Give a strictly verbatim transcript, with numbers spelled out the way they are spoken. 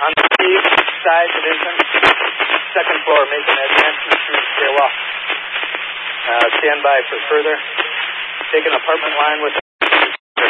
On the east side division, second floor, making advancement through the stairwell. Uh, stand by for further. Take an apartment line with